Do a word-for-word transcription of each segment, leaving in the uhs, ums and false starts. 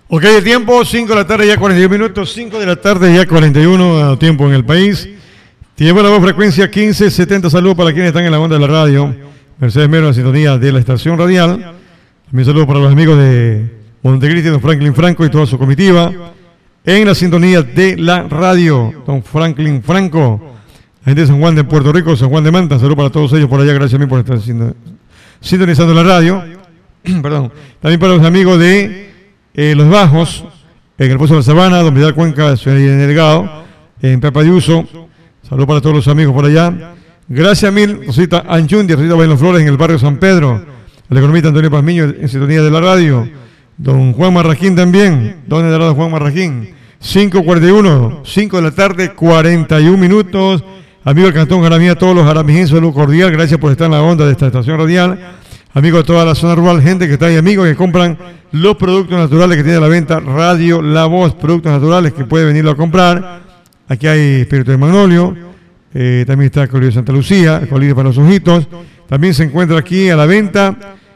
Ok, el tiempo, cinco de la tarde ya cuarenta y uno minutos, cinco de la tarde ya cuarenta y uno, tiempo en el país. Tiempo de la voz, frecuencia quince setenta, saludos para quienes están en la onda de la radio. Mercedes Mero, en la sintonía de la estación radial. También saludos para los amigos de Montecristi, don Franklin Franco y toda su comitiva. En la sintonía de la radio, don Franklin Franco. La gente de San Juan de Puerto Rico, San Juan de Manta, saludos para todos ellos por allá, gracias a mí por estar sintonizando la radio. Perdón. También para los amigos de eh, Los Bajos, en el Pozo de la Sabana, don Vidal Cuenca, señor Delgado, en Papayuso. Saludos para todos los amigos por allá. Gracias mil, Rosita Anchundi, Rosita Bailo Flores, en el barrio San Pedro. El economista Antonio Pazmiño, en sintonía de la radio. Don Juan Marraquín también. ¿Dónde estará don Juan Marraquín? cinco cuarenta y uno, cinco de la tarde, cuarenta y un minutos. Amigo del Cantón Jaramía, todos los jaramijenses, saludo cordial. Gracias por estar en la onda de esta estación radial. Amigos de toda la zona rural, gente que está ahí, amigos que compran los productos naturales que tiene a la venta Radio La Voz, productos naturales que puede venirlo a comprar. Aquí hay espíritu de magnolio, eh, también está el colirio de Santa Lucía, el colirio para los ojitos. También se encuentra aquí a la venta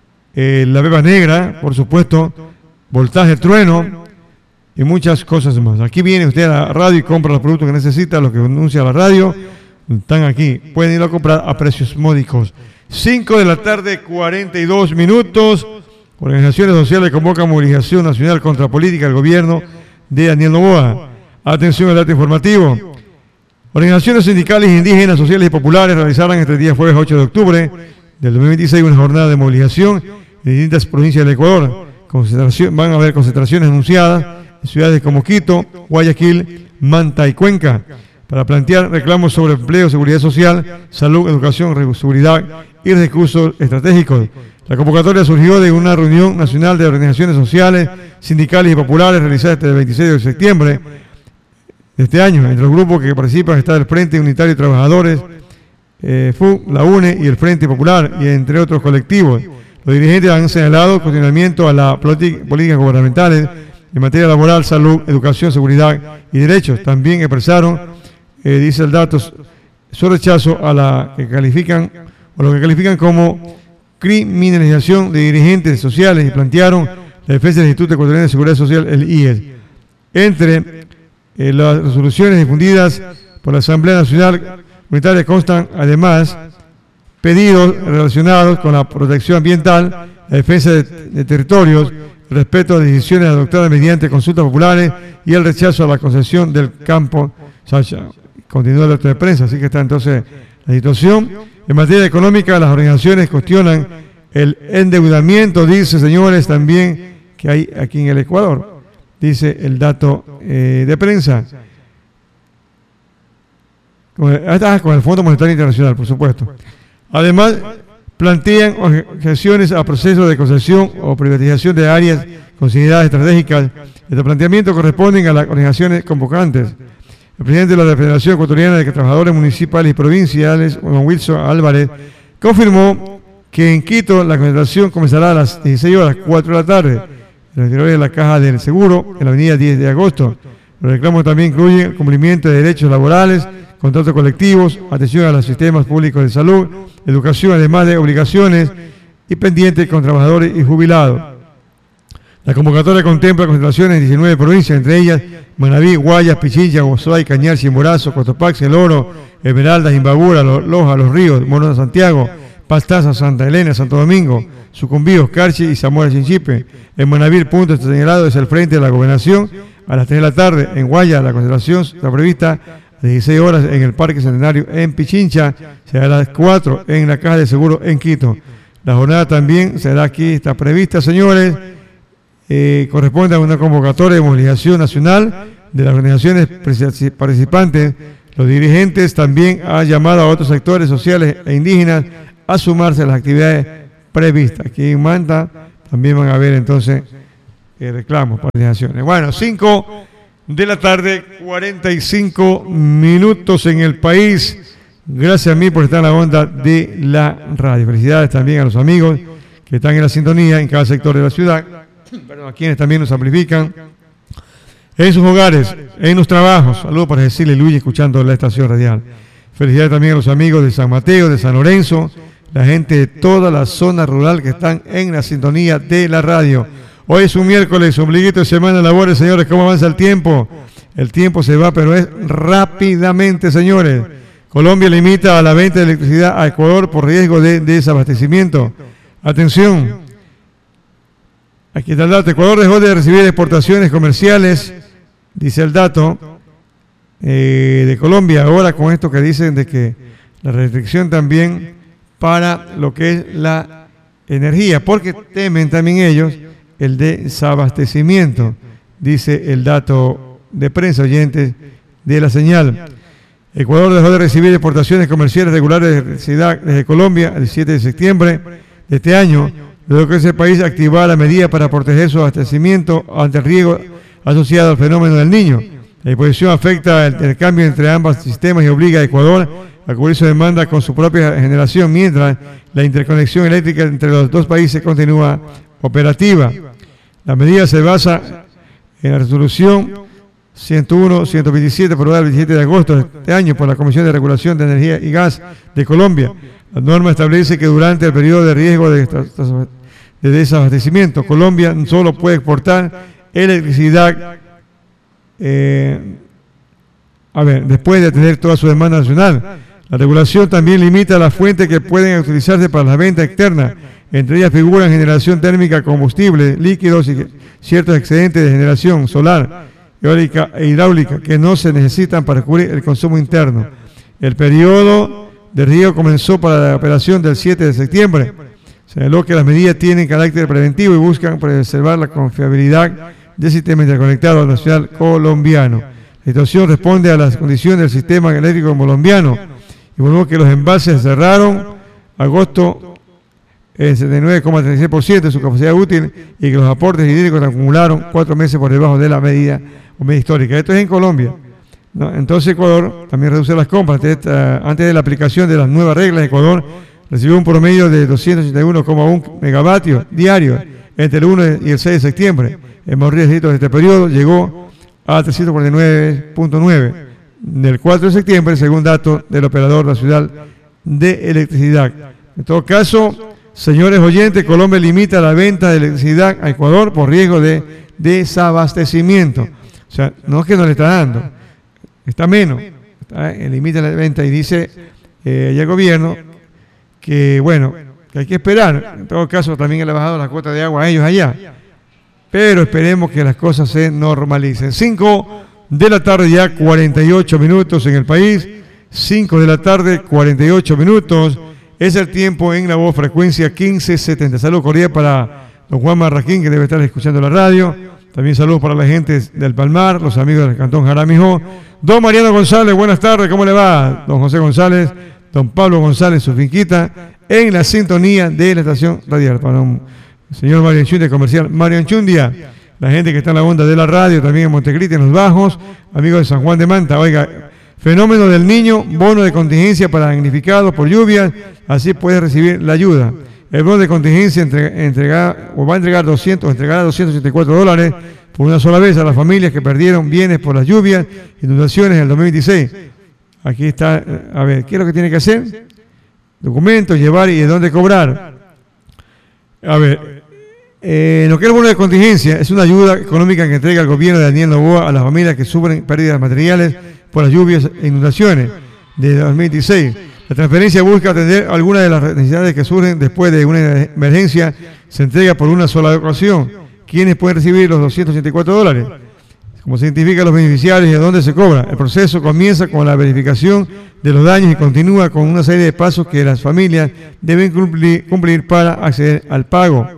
eh, la beba negra, por supuesto, voltaje trueno y muchas cosas más. Aquí viene usted a la radio y compra los productos que necesita, los que anuncia la radio, están aquí. Pueden ir a comprar a precios módicos. cinco de la tarde, cuarenta y dos minutos. Organizaciones sociales convocan movilización nacional contra política del gobierno de Daniel Noboa. Atención al dato informativo. Organizaciones sindicales, indígenas, sociales y populares realizarán este día jueves ocho de octubre del dos mil veintiséis una jornada de movilización en distintas provincias del Ecuador. Concentración, van a haber concentraciones anunciadas en ciudades como Quito, Guayaquil, Manta y Cuenca para plantear reclamos sobre empleo, seguridad social, salud, educación, seguridad y recursos estratégicos. La convocatoria surgió de una reunión nacional de organizaciones sociales, sindicales y populares realizada este veintiséis de septiembre de este año. Entre los grupos que participan está el Frente Unitario de Trabajadores, eh, F U, la U N E y el Frente Popular, y entre otros colectivos. Los dirigentes han señalado cuestionamiento a las políticas gubernamentales en materia laboral, salud, educación, seguridad y derechos. También expresaron, eh, dice el dato, su rechazo a la que califican o lo que califican como criminalización de dirigentes sociales y plantearon la defensa del Instituto Ecuatoriano de Seguridad Social, el I E S. Entre eh, las resoluciones difundidas por la Asamblea Nacional Unitaria constan además pedidos relacionados con la protección ambiental, la defensa de, de territorios, el respeto a las decisiones adoptadas mediante consultas populares y el rechazo a la concesión del campo. Sacha, continúa el acto de prensa, así que está entonces la situación. En materia económica, las organizaciones cuestionan el endeudamiento, dice, señores, también que hay aquí en el Ecuador, dice el dato eh, de prensa. Con el, ah, con el Fondo Monetario Internacional, por supuesto. Además, plantean objeciones a procesos de concesión o privatización de áreas consideradas estratégicas. Este planteamiento corresponden a las organizaciones convocantes. El presidente de la Federación Ecuatoriana de Trabajadores Municipales y Provinciales, don Wilson Álvarez, confirmó que en Quito la concentración comenzará a las dieciséis horas, cuatro de la tarde, en el interior de la Caja del Seguro, en la avenida diez de agosto. Los reclamos también incluyen el cumplimiento de derechos laborales, contratos colectivos, atención a los sistemas públicos de salud, educación, además de obligaciones y pendientes con trabajadores y jubilados. La convocatoria contempla concentraciones en diecinueve provincias, entre ellas Manabí, Guayas, Pichincha, Guazuay, Cañar, Chimborazo, Cotopaxi, El Oro, Esmeraldas, Imbabura, Loja, Los Ríos, Morona, Santiago, Pastaza, Santa Elena, Santo Domingo, Sucumbíos, Carchi y Zamora Chinchipe. En Manabí el punto está señalado es el frente de la gobernación a las tres de la tarde. En Guayas la concentración está prevista a las dieciséis horas en el Parque Centenario. En Pichincha será a las cuatro en la Caja de Seguro en Quito. La jornada también será aquí, está prevista, señores. Eh, corresponde a una convocatoria de movilización nacional de las organizaciones participantes. Los dirigentes también han llamado a otros sectores sociales e indígenas a sumarse a las actividades previstas. Aquí en Manta también van a haber entonces eh, reclamos para organizaciones. Bueno, cinco de la tarde, cuarenta y cinco minutos en el país. Gracias a mí por estar en la onda de la radio. Felicidades también a los amigos que están en la sintonía en cada sector de la ciudad. Perdón, a quienes también nos amplifican en sus hogares, en los trabajos. Saludos para Cecilia y Luis escuchando la estación radial. Felicidades también a los amigos de San Mateo, de San Lorenzo, la gente de toda la zona rural que están en la sintonía de la radio. Hoy es un miércoles, ombliguito de semana de labores, señores. ¿Cómo avanza el tiempo? El tiempo se va, pero es rápidamente, señores. Colombia limita a la venta de electricidad a Ecuador por riesgo de desabastecimiento. Atención. Aquí está el dato. Ecuador dejó de recibir exportaciones comerciales, dice el dato, eh, de Colombia. Ahora con esto que dicen de que la restricción también para lo que es la energía, porque temen también ellos el desabastecimiento, dice el dato de prensa, oyentes de la señal. Ecuador dejó de recibir exportaciones comerciales regulares de electricidad desde Colombia el siete de septiembre de este año, luego que ese país activara medidas para proteger su abastecimiento ante el riesgo asociado al fenómeno del Niño. La disposición afecta el intercambio entre ambos sistemas y obliga a Ecuador a cubrir su demanda con su propia generación, mientras la interconexión eléctrica entre los dos países continúa operativa. La medida se basa en la resolución ciento uno guion ciento veintisiete, aprobada el veintisiete de agosto de este año por la Comisión de Regulación de Energía y Gas de Colombia. La norma establece que durante el periodo de riesgo de, de desabastecimiento, Colombia solo puede exportar electricidad eh, a ver, después de atender toda su demanda nacional. La regulación también limita las fuentes que pueden utilizarse para la venta externa. Entre ellas figuran generación térmica, combustible, líquidos y ciertos excedentes de generación solar, eólica e hidráulica que no se necesitan para cubrir el consumo interno. El periodo de riesgo comenzó para la operación del siete de septiembre. Señaló que las medidas tienen carácter preventivo y buscan preservar la confiabilidad del sistema interconectado nacional colombiano. La situación responde a las condiciones del sistema eléctrico colombiano. Informó que los embalses cerraron agosto en setenta y nueve coma treinta y seis por ciento de su capacidad útil y que los aportes hídricos acumularon cuatro meses por debajo de la medida, o media histórica. Esto es en Colombia, ¿no? Entonces Ecuador también reduce las compras. Antes de la aplicación de las nuevas reglas, Ecuador recibió un promedio de doscientos ochenta y uno coma uno megavatios diarios entre el uno y el seis de septiembre. En mayoría de este periodo llegó a trescientos cuarenta y nueve punto nueve del cuatro de septiembre, según datos del operador nacional de electricidad. En todo caso, señores oyentes, Colombia limita la venta de electricidad a Ecuador por riesgo de desabastecimiento. O sea, no es que no le está dando, está menos, está, eh, limita la venta y dice eh, ya el gobierno que, bueno, que hay que esperar. En todo caso, también le ha bajado la cuota de agua a ellos allá. Pero esperemos que las cosas se normalicen. cinco de la tarde, ya cuarenta y ocho minutos en el país. cinco de la tarde, cuarenta y ocho minutos. Es el tiempo en la voz frecuencia quince setenta. Saludos cordiales para don Juan Marraquín, que debe estar escuchando la radio. También saludos para la gente del Palmar, los amigos del Cantón Jaramillo. Don Mariano González, buenas tardes, ¿cómo le va? Don José González, don Pablo González, su finquita, en la sintonía de la estación radial. Para don señor Mario Anchundia, comercial Mario Anchundia, la gente que está en la onda de la radio, también en Montecristi, en Los Bajos, amigos de San Juan de Manta. Oiga, fenómeno del Niño, bono de contingencia para damnificados por lluvias, así puede recibir la ayuda. El bono de contingencia entrega, entrega, o va a entregar doscientos, entregará doscientos ochenta y cuatro dólares por una sola vez a las familias que perdieron bienes por las lluvias, inundaciones en el dos mil veintiséis. Aquí está, a ver, ¿qué es lo que tiene que hacer? Documentos, llevar y de dónde cobrar. A ver, eh, lo que es el bono de contingencia es una ayuda económica que entrega el gobierno de Daniel Noboa a las familias que sufren pérdidas materiales por las lluvias e inundaciones de dos mil veintiséis. La transferencia busca atender algunas de las necesidades que surgen después de una emergencia. Se entrega por una sola ocasión. ¿Quiénes pueden recibir los doscientos ochenta y cuatro dólares? Como se identifican los beneficiarios y de dónde se cobra. El proceso comienza con la verificación de los daños y continúa con una serie de pasos que las familias deben cumplir, cumplir para acceder al pago.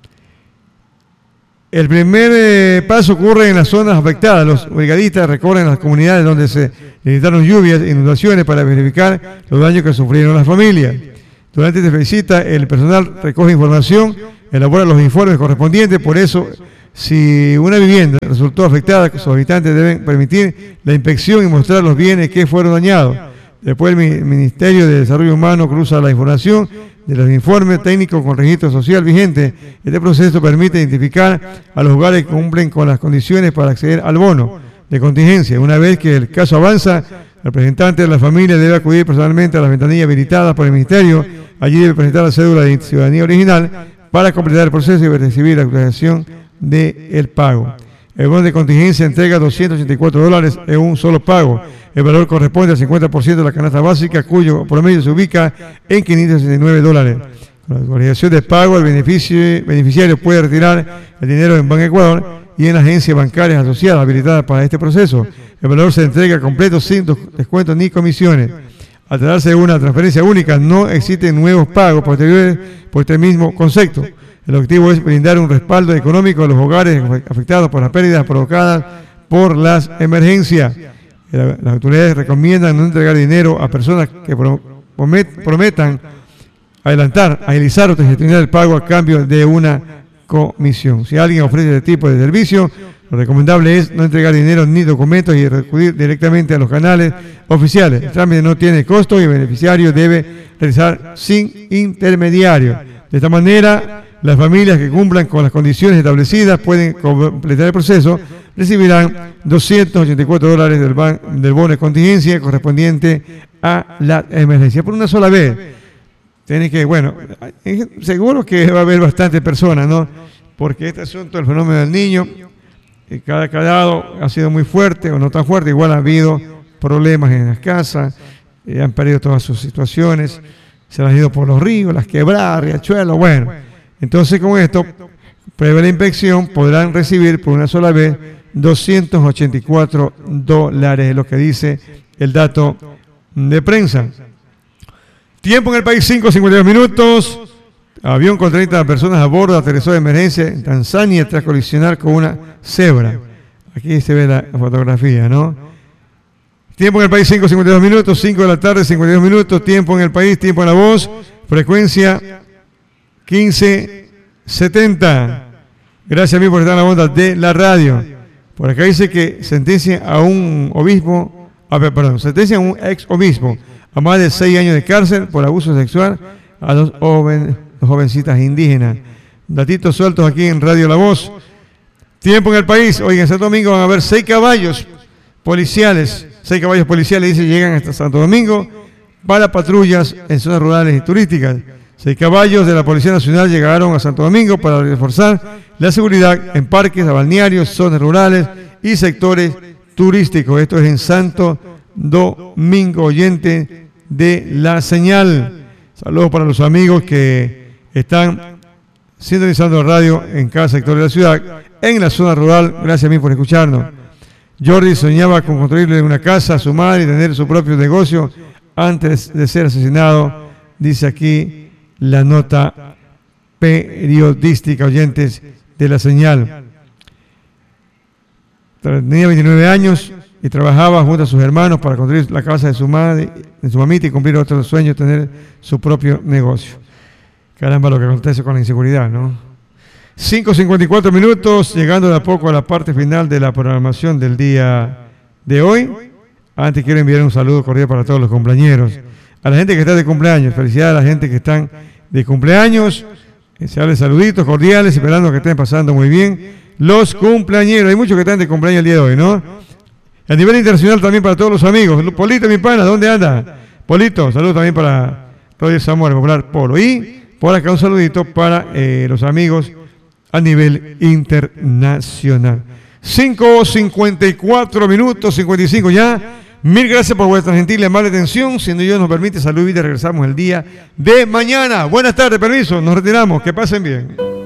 El primer eh, paso ocurre en las zonas afectadas. Los brigadistas recorren las comunidades donde se necesitaron lluvias e inundaciones para verificar los daños que sufrieron las familias. Durante esta visita, el personal recoge información, elabora los informes correspondientes. Por eso, si una vivienda resultó afectada, sus habitantes deben permitir la inspección y mostrar los bienes que fueron dañados. Después, el Ministerio de Desarrollo Humano cruza la información de los informes técnicos con registro social vigente. Este proceso permite identificar a los hogares que cumplen con las condiciones para acceder al bono de contingencia. Una vez que el caso avanza, el representante de la familia debe acudir personalmente a las ventanillas habilitadas por el Ministerio. Allí debe presentar la cédula de ciudadanía original para completar el proceso y recibir la actualización del pago. El bono de contingencia entrega doscientos ochenta y cuatro dólares en un solo pago. El valor corresponde al cincuenta por ciento de la canasta básica, cuyo promedio se ubica en quinientos sesenta y nueve dólares. Con la actualización de pago, el beneficio, beneficiario puede retirar el dinero en Banco Ecuador y en agencias bancarias asociadas habilitadas para este proceso. El valor se entrega completo sin descuentos ni comisiones. Al tratarse de una transferencia única, no existen nuevos pagos posteriores por este mismo concepto. El objetivo es brindar un respaldo económico a los hogares afectados por las pérdidas provocadas por las emergencias. Las autoridades recomiendan no entregar dinero a personas que prometan adelantar, agilizar o gestionar el pago a cambio de una comisión. Si alguien ofrece este tipo de servicio, lo recomendable es no entregar dinero ni documentos y recurrir directamente a los canales oficiales. El trámite no tiene costo y el beneficiario debe realizar sin intermediario. De esta manera, las familias que cumplan con las condiciones establecidas pueden completar el proceso, recibirán doscientos ochenta y cuatro dólares del, del bono de contingencia correspondiente a la emergencia por una sola vez. Tiene que, bueno, seguro que va a haber bastantes personas, ¿no? Porque este asunto del fenómeno del niño, cada calado ha sido muy fuerte o no tan fuerte, igual ha habido problemas en las casas, eh, han perdido todas sus situaciones, se han ido por los ríos, las quebradas, riachuelos, bueno. Entonces con esto, previa la inspección, podrán recibir por una sola vez doscientos ochenta y cuatro dólares, es lo que dice el dato de prensa. Tiempo en el país, cinco cincuenta y dos minutos. Avión con treinta personas a bordo aterrizó de emergencia en Tanzania tras colisionar con una cebra. Aquí se ve la fotografía, ¿no? Tiempo en el país, cinco cincuenta y dos minutos, cinco de la tarde, cincuenta y dos minutos. Tiempo en el país, tiempo en la voz, frecuencia quince setenta. Gracias a mí por estar en la onda de la radio. Por acá dice que sentencia a un obispo, a ver, perdón, sentencia a un ex obispo a más de seis años de cárcel por abuso sexual a dos, joven, dos jovencitas indígenas. Datitos sueltos aquí en Radio La Voz. Tiempo en el país. Oigan, en Santo Domingo van a haber seis caballos policiales. Seis caballos policiales, dice, llegan hasta Santo Domingo para patrullas en zonas rurales y turísticas. Seis caballos de la Policía Nacional llegaron a Santo Domingo para reforzar la seguridad en parques, balnearios, zonas rurales y sectores turísticos. Esto es en Santo Domingo, oyente de La Señal. Saludos para los amigos que están sintonizando la radio en cada sector de la ciudad, en la zona rural. Gracias a mí por escucharnos. Jordi soñaba con construirle una casa a su madre y tener su propio negocio antes de ser asesinado, dice aquí la nota periodística, oyentes de La Señal. Tenía veintinueve años y trabajaba junto a sus hermanos para construir la casa de su madre, de su mamita, y cumplir otro sueño, tener su propio negocio. Caramba, lo que acontece con la inseguridad, ¿no? cinco cincuenta y cuatro minutos, llegando de a poco a la parte final de la programación del día de hoy. Antes quiero enviar un saludo cordial para todos los cumpleañeros. A la gente que está de cumpleaños, felicidades a la gente que están de cumpleaños. Desearles saluditos cordiales, esperando que estén pasando muy bien los cumpleañeros. Hay muchos que están de cumpleaños el día de hoy, ¿no? A nivel internacional también para todos los amigos. Polito, mi pana, ¿dónde anda? Polito, saludos también para Roger Samuel, popular Polo. Y por acá un saludito para eh, los amigos a nivel internacional. cinco cincuenta y cuatro minutos, cincuenta y cinco ya. Mil gracias por vuestra gentil y amable atención. Siendo Dios nos permite, salud y vida, regresamos el día de mañana. Buenas tardes, permiso, nos retiramos. Que pasen bien.